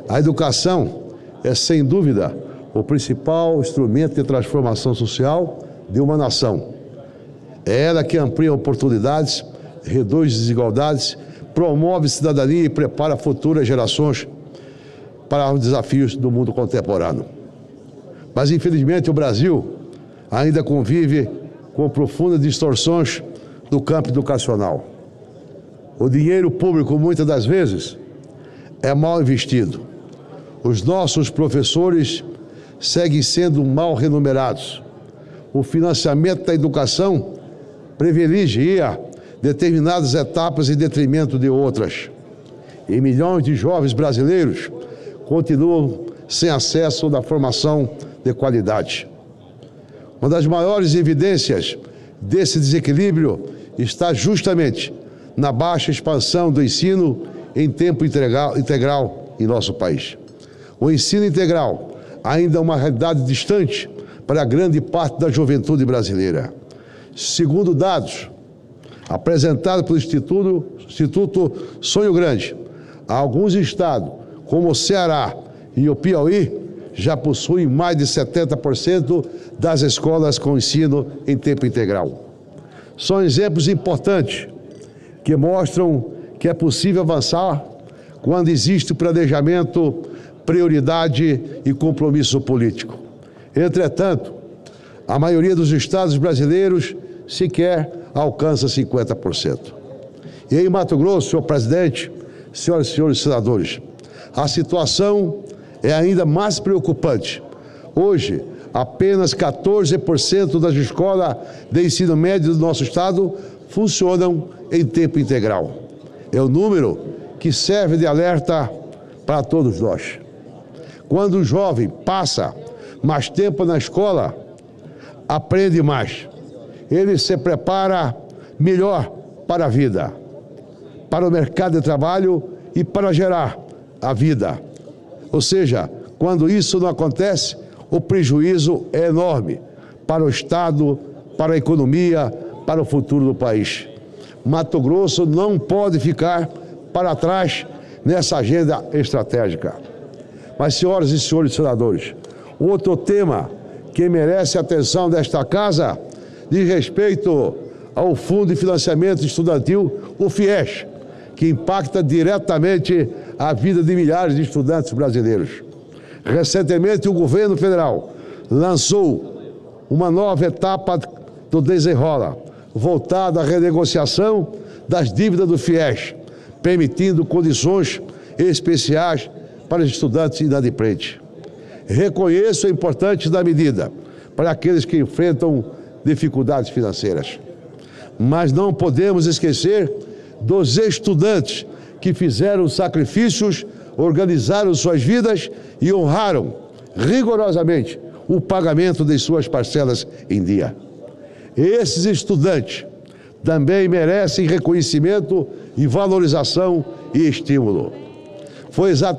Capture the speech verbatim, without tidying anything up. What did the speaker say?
A educação é, sem dúvida, o principal instrumento de transformação social de uma nação. É ela que amplia oportunidades, reduz desigualdades, promove cidadania e prepara futuras gerações para os desafios do mundo contemporâneo. Mas, infelizmente, o Brasil ainda convive com profundas distorções do campo educacional. O dinheiro público, muitas das vezes, é mal investido. Os nossos professores seguem sendo mal remunerados. O financiamento da educação privilegia determinadas etapas em detrimento de outras. E milhões de jovens brasileiros continuam sem acesso à formação de qualidade. Uma das maiores evidências desse desequilíbrio está justamente na baixa expansão do ensino em tempo integral, integral em nosso país. O ensino integral ainda é uma realidade distante para grande parte da juventude brasileira. Segundo dados apresentados pelo Instituto, Instituto Sonho Grande, alguns estados, como o Ceará e o Piauí, já possuem mais de setenta por cento das escolas com ensino em tempo integral. São exemplos importantes que mostram que é possível avançar quando existe planejamento, prioridade e compromisso político. Entretanto, a maioria dos estados brasileiros sequer alcança cinquenta por cento. E em Mato Grosso, senhor presidente, senhoras e senhores senadores, a situação é ainda mais preocupante. Hoje, apenas quatorze por cento das escolas de ensino médio do nosso estado funcionam em tempo integral. É o número que serve de alerta para todos nós. Quando o jovem passa mais tempo na escola, aprende mais. Ele se prepara melhor para a vida, para o mercado de trabalho e para gerar a vida. Ou seja, quando isso não acontece, o prejuízo é enorme para o Estado, para a economia, para o futuro do país. Mato Grosso não pode ficar para trás nessa agenda estratégica. Mas, senhoras e senhores senadores, outro tema que merece a atenção desta casa diz respeito ao Fundo de Financiamento Estudantil, o FIES, que impacta diretamente a vida de milhares de estudantes brasileiros. Recentemente, o governo federal lançou uma nova etapa do Desenrola, voltada à renegociação das dívidas do FIES, permitindo condições especiais para os estudantes inadimplentes. Reconheço a importância da medida para aqueles que enfrentam dificuldades financeiras. Mas não podemos esquecer dos estudantes que fizeram sacrifícios, organizaram suas vidas e honraram rigorosamente o pagamento de suas parcelas em dia. Esses estudantes também merecem reconhecimento e valorização e estímulo. Foi exatamente